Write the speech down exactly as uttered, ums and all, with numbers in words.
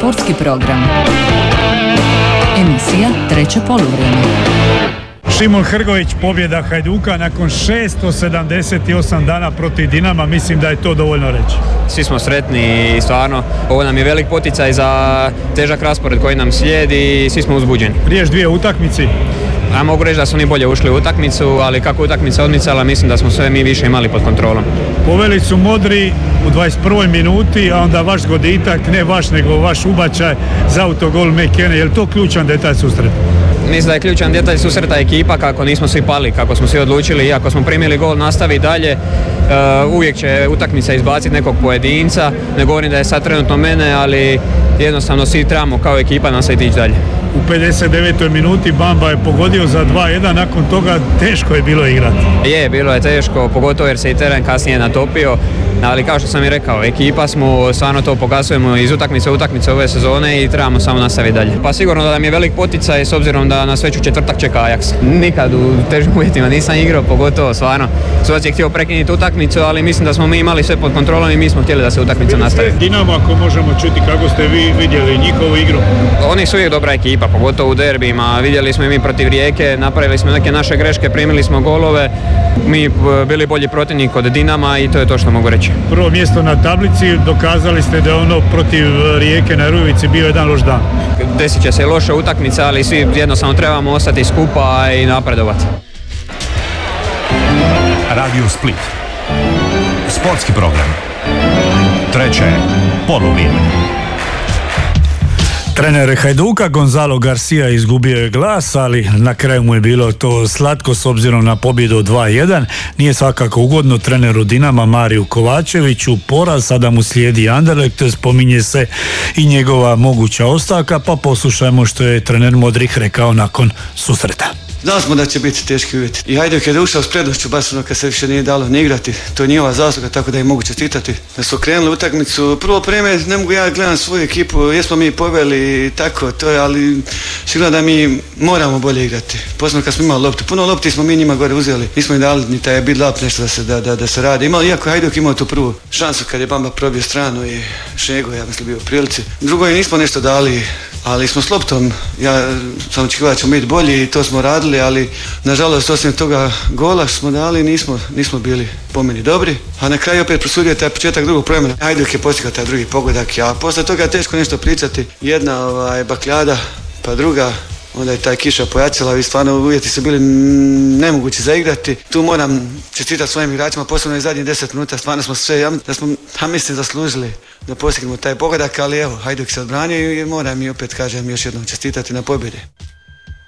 Sportski program. Emisija Treće poluvrijeme. Šimon Hrgović, pobjeda Hajduka nakon šesto sedamdeset osam dana protiv Dinama, mislim da je to dovoljno reći. Svi smo sretni i stvarno ovo nam je velik poticaj za težak raspored koji nam slijedi i svi smo uzbuđeni. Riješ dvije utakmici. Ja mogu reći da su oni bolje ušli u utakmicu, ali kako utakmica odmicala, mislim da smo sve mi više imali pod kontrolom. Poveli su modri u dvadeset prvoj minuti, a onda vaš goditak, ne vaš nego vaš ubačaj za autogol Mekene. Je li to ključan detalj susreta? Mislim da je ključan detalj susreta ekipa, kako nismo svi pali, kako smo svi odlučili, iako smo primili gol, nastavi dalje. Uh, uvijek će utakmica izbaciti nekog pojedinca, ne govorim da je sad trenutno mene, ali jednostavno svi trebamo kao ekipa nastaviti ići dalje. U pedeset devetoj minuti Bamba je pogodio za dva jedan, nakon toga teško je bilo igrati. Je, bilo je teško, pogotovo jer se i teren kasnije natopio, ali kao što sam i rekao, ekipa smo, stvarno to pokazujemo iz utakmice u utakmice ove sezone i trebamo samo nastaviti dalje. Pa sigurno da nam je velik poticaj s obzirom da nas već u četvrtak čeka Ajax. Nikad u težim uvjetima nisam igrao, pogotovo stvarno. Sudac je htio prekinuti utakmicu, ali mislim da smo mi imali sve pod kontrolom i mi smo htjeli da se utakmica nastavi. Dinamo, ako možemo čuti kako ste vi vidjeli njihovu igru? Oni su uvijek dobra ekipa, pogotovo u derbijima. Vidjeli smo i mi protiv Rijeke, napravili smo neke naše greške, primili smo golove. Mi bili bolji protivnik od Dinama i to je to što mogu reći. Prvo mjesto na tablici, dokazali ste da je ono protiv Rijeke na Rujevici bio jedan loš dan. Desit će se loša utakmica, ali svi jednostavno trebamo ostati skupa i napredovati. Radio Split. Sportski program. Treće poluvrijeme. Trener Hajduka Gonzalo Garcia izgubio je glas, ali na kraju mu je bilo to slatko s obzirom na pobjedu dva jedan. Nije svakako ugodno treneru Dinama Mariju Kovačeviću. Poraz, sada mu slijedi Anderlecht, spominje se i njegova moguća ostavka, pa poslušajmo što je trener Modrih rekao nakon susreta. Znali smo da će biti teški uvjeti. I Hajduk je ušao s prednošću baš ono kad se više nije dalo ne igrati. To je njihova zasluga, tako da je mogu čestitati. Da su okrenuli utakmicu. Prvo vrijeme ne mogu ja gledam svoju ekipu, jesmo mi poveli i tako, to je, ali sigurno da mi moramo bolje igrati. Posebno kad smo imali loptu. Puno lopti smo mi njima gore uzeli. Nismo im dali ni taj bid lap nešto da se, da, da, da se radi. Imali, iako Hajduk imao tu prvu šansu kad je Bamba probio stranu i Šego, ja mislim, bio u prilici. Drugo je nismo nešto dali, ali smo s loptom. Ja sam očekivao da ćemo biti bolji i to smo radili, ali nažalost osim toga gola što smo dali nismo, nismo bili po meni dobri, a na kraju opet prosudio taj početak drugog vremena. Hajduk je postigao taj drugi pogodak, a posle toga je teško nešto pričati. Jedna ovaj, bakljada, pa druga, onda je taj kiša pojačala i stvarno uvjeti su bili nemogući za igrati. Tu moram čestitati svojim igračima, posebno i zadnjih deset minuta, stvarno smo sve, ja, da smo, ja mislim, zaslužili da postignemo taj pogodak, ali evo, Hajduk se odbranio i moram i opet, kažem, još jednom čestitati na pobjedi.